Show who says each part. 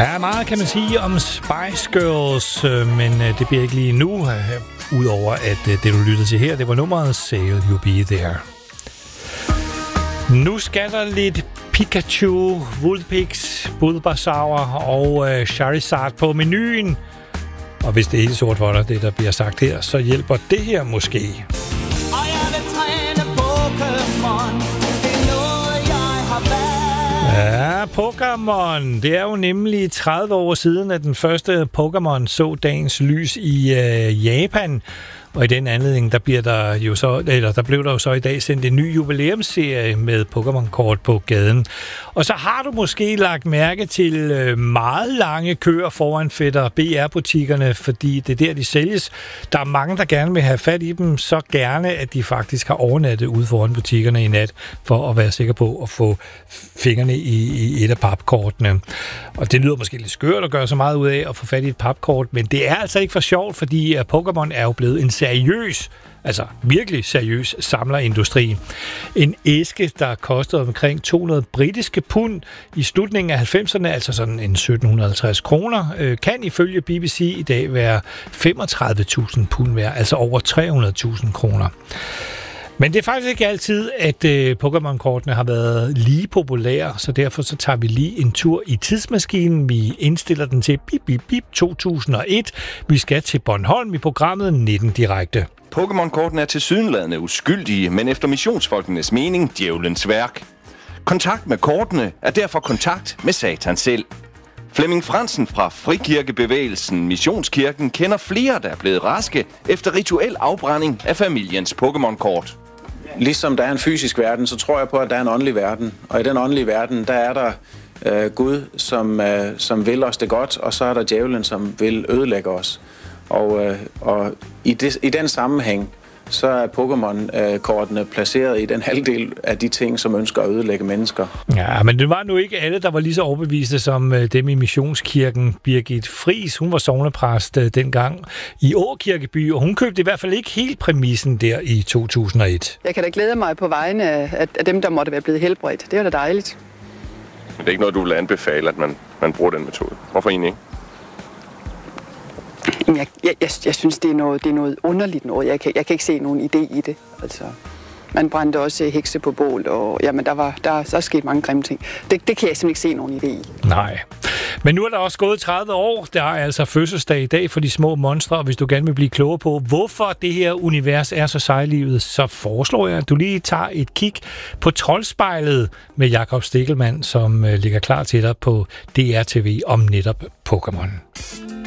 Speaker 1: Ja, meget kan man sige om Spice Girls, men det bliver ikke lige nu, udover at det, du lytter til her, det var nummeret Sail You Be There. Nu skal der lidt Pikachu, Vulpix, Bulbasaur og Charizard på menuen. Og hvis det er helt sort for dig, det der bliver sagt her, så hjælper det her måske.
Speaker 2: Og jeg vil træne Pokémon, det er noget, jeg har valgt.
Speaker 1: Ja, Pokémon. Det er jo nemlig 30 år siden, at den første Pokémon så dagens lys i Japan. Og i den anledning, der blev der jo så i dag sendt en ny jubilæumsserie med Pokémon-kort på gaden. Og så har du måske lagt mærke til meget lange køer foran Fætter BR-butikkerne, fordi det er der, de sælges. Der er mange, der gerne vil have fat i dem, så gerne, at de faktisk har overnattet ude foran butikkerne i nat, for at være sikker på at få fingrene i et af papkortene. Og det lyder måske lidt skørt at gøre så meget ud af at få fat i et papkort, men det er altså ikke for sjovt, fordi Pokémon er jo blevet en seriøs, altså virkelig seriøs samlerindustri. En æske, der kostede omkring 200 britiske pund i slutningen af 90'erne, altså sådan en 1750 kroner, kan ifølge BBC i dag være 35.000 pund værd, altså over 300.000 kroner. Men det er faktisk ikke altid, at Pokémon-kortene har været lige populære, så derfor så tager vi lige en tur i tidsmaskinen. Vi indstiller den til 2001. Vi skal til Bornholm i programmet 19 direkte.
Speaker 3: Pokémon-kortene er tilsyneladende uskyldige, men efter missionsfolkenes mening djævelens værk. Kontakt med kortene er derfor kontakt med Satan selv. Flemming Fransen fra Frikirkebevægelsen Missionskirken kender flere, der er blevet raske efter rituel afbrænding af familiens Pokémon-kort.
Speaker 4: Ligesom der er en fysisk verden, så tror jeg på, at der er en åndelig verden. Og i den åndelige verden, der er der Gud, som vil os det godt, og så er der djævlen, som vil ødelægge os. Og i den sammenhæng, så er Pokémon-kortene placeret i den halvdel af de ting, som ønsker at ødelægge mennesker.
Speaker 1: Ja, men det var nu ikke alle, der var lige så overbeviste som dem i Missionskirken. Birgit Friis, hun var sognepræst dengang i Åkirkeby, og hun købte i hvert fald ikke helt præmissen der i 2001.
Speaker 5: Jeg kan da glæde mig på vegne af dem, der måtte være blevet helbredt. Det er da dejligt.
Speaker 3: Men det er ikke noget, du vil anbefale, at man bruger den metode. Hvorfor egentlig ikke?
Speaker 5: Jeg synes, det er noget underligt noget. Jeg kan ikke se nogen idé i det. Altså, man brændte også hekse på bål, og jamen, der er sket mange grimme ting. Det kan jeg simpelthen ikke se nogen idé i.
Speaker 1: Nej. Men nu er der også gået 30 år. Der er altså fødselsdag i dag for de små monstre, og hvis du gerne vil blive klogere på, hvorfor det her univers er så sejlivet, så foreslår jeg, at du lige tager et kig på Troldspejlet med Jakob Stikkelmann, som ligger klar til dig på DR TV om netop Pokémon.